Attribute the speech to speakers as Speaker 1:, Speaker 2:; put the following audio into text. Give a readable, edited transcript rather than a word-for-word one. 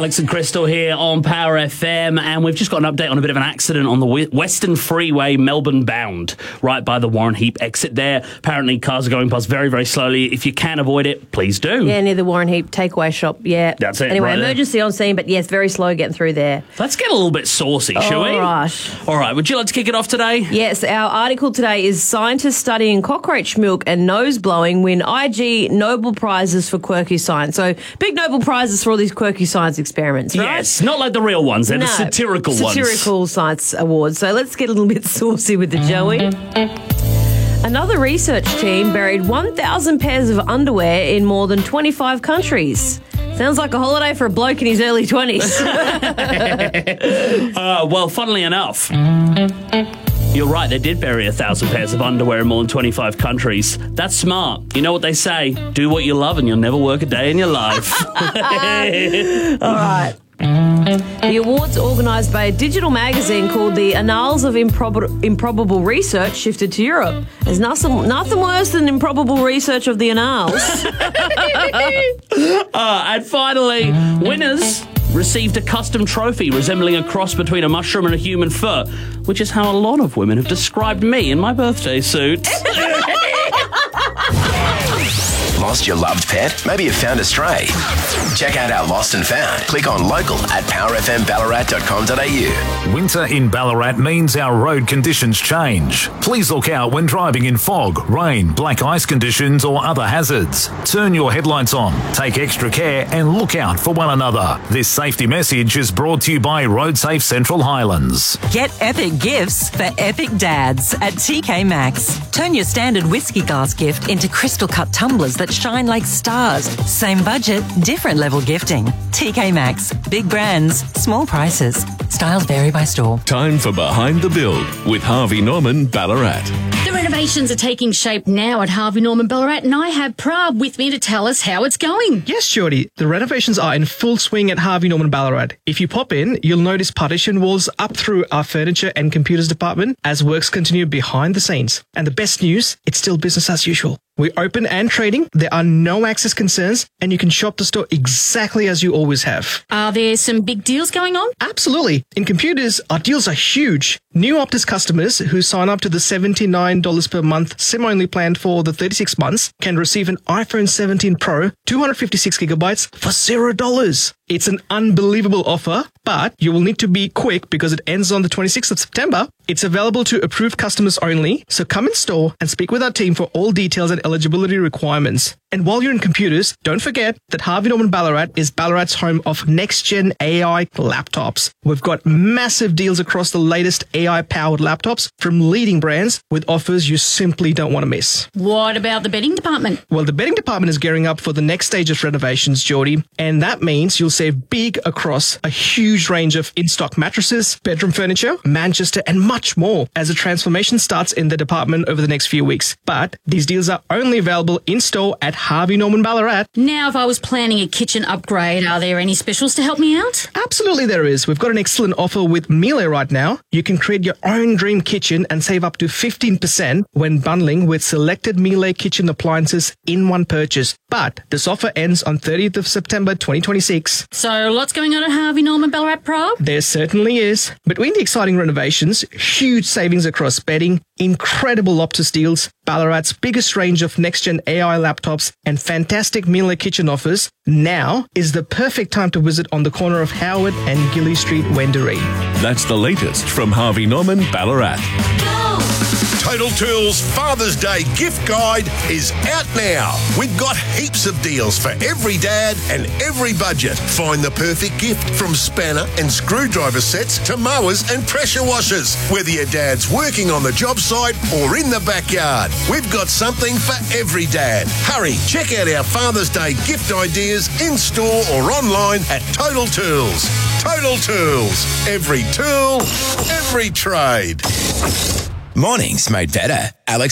Speaker 1: Alex and Crystal here on Power FM, and we've just got an update on a bit of an accident on the Western Freeway, Melbourne bound, right by the Warren Heap exit there. Apparently cars are going past very, very slowly. If you can avoid it, please do.
Speaker 2: Yeah, near the Warren Heap takeaway shop, yeah.
Speaker 1: That's it.
Speaker 2: Anyway,
Speaker 1: right
Speaker 2: emergency on scene, but yes, very slow getting through there.
Speaker 1: Let's get a little bit saucy, shall we?
Speaker 2: All right.
Speaker 1: All right, would you like to kick it off today?
Speaker 2: Yes, our article today is Scientists Studying Cockroach Milk and Nose Blowing Win IG Nobel Prizes for Quirky Science. So, big Nobel Prizes for all these quirky science experiments, right?
Speaker 1: Yes, not like the real ones. They're the satirical ones.
Speaker 2: Satirical science awards. So let's get a little bit saucy with it, shall we? Another research team buried 1,000 pairs of underwear in more than 25 countries. Sounds like a holiday for a bloke in his early 20s.
Speaker 1: Well, funnily enough, you're right, they did bury 1,000 pairs of underwear in more than 25 countries. That's smart. You know what they say, do what you love and you'll never work a day in your life.
Speaker 2: All right. The awards organised by a digital magazine called the Annals of Improbable Research shifted to Europe. There's nothing worse than improbable research of the annals.
Speaker 1: And finally, winners received a custom trophy resembling a cross between a mushroom and a human foot, which is how a lot of women have described me in my birthday suit.
Speaker 3: Lost your loved pet? Maybe you found a stray. Check out our Lost and Found. Click on local at powerfmballarat.com.au.
Speaker 4: Winter in Ballarat means our road conditions change. Please look out when driving in fog, rain, black ice conditions or other hazards. Turn your headlights on, take extra care and look out for one another. This safety message is brought to you by RoadSafe Central Highlands.
Speaker 5: Get epic gifts for epic dads at TK Maxx. Turn your standard whiskey glass gift into crystal cut tumblers that shine like stars. Same budget, different level gifting. TK Maxx. Big brands, small prices. Styles vary by store.
Speaker 6: Time for Behind the Build with Harvey Norman Ballarat.
Speaker 7: The renovations are taking shape now at Harvey Norman Ballarat, and I have Prab with me to tell us how it's going.
Speaker 8: Yes, Geordie. The renovations are in full swing at Harvey Norman Ballarat. If you pop in, you'll notice partition walls up through our furniture and computers department as works continue behind the scenes. And the best news, it's still business as usual. We're open and trading, there are no access concerns, and you can shop the store exactly as you always have.
Speaker 7: Are there some big deals going on?
Speaker 8: Absolutely. In computers, our deals are huge. New Optus customers who sign up to the $79 per month SIM-only plan for the 36 months can receive an iPhone 17 Pro 256GB for $0. It's an unbelievable offer, but you will need to be quick because it ends on the 26th of September. It's available to approved customers only, so come in store and speak with our team for all details and eligibility requirements. And while you're in computers, don't forget that Harvey Norman Ballarat is Ballarat's home of next-gen AI laptops. We've got massive deals across the latest AI-powered laptops from leading brands with offers you simply don't want to miss.
Speaker 7: What about the bedding department?
Speaker 8: Well, the bedding department is gearing up for the next stage of renovations, Geordie, and that means you'll save big across a huge range of in-stock mattresses, bedroom furniture, Manchester, and much more as the transformation starts in the department over the next few weeks. But these deals are only available in-store at Harvey Norman Ballarat.
Speaker 7: Now, if I was planning a kitchen upgrade, are there any specials to help me out?
Speaker 8: Absolutely there is. We've got an excellent offer with Miele right now. You can create your own dream kitchen and save up to 15% when bundling with selected Miele kitchen appliances in one purchase. But this offer ends on 30th of September 2026.
Speaker 7: So lots going on at Harvey Norman Ballarat Pro?
Speaker 8: There certainly is. Between the exciting renovations, huge savings across bedding, incredible Optus deals, Ballarat's biggest range of next-gen AI laptops, and fantastic Miele kitchen offers, now is the perfect time to visit on the corner of Howard and Gilly Street, Wendouree.
Speaker 6: That's the latest from Harvey Norman Ballarat.
Speaker 9: Total Tools Father's Day gift guide is out now. We've got heaps of deals for every dad and every budget. Find the perfect gift from spanner and screwdriver sets to mowers and pressure washers. Whether your dad's working on the job site or in the backyard, we've got something for every dad. Hurry, check out our Father's Day gift ideas in store or online at Total Tools. Total Tools. Every tool, every trade.
Speaker 3: Mornings made better. Alex